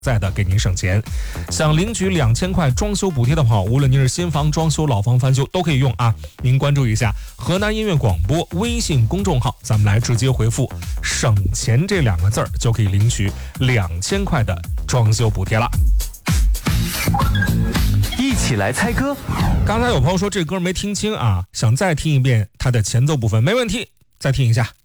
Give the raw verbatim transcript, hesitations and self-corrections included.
在的给您省钱。想领取两千块装修补贴的朋友，无论您是新房装修、老房翻修都可以用啊。您关注一下河南音乐广播微信公众号，咱们来直接回复省钱这两个字儿，就可以领取两千块的装修补贴了。 一起来猜歌。 刚才有朋友说这歌没听清啊，想再听一遍它的前奏部分，没问题，再听一下。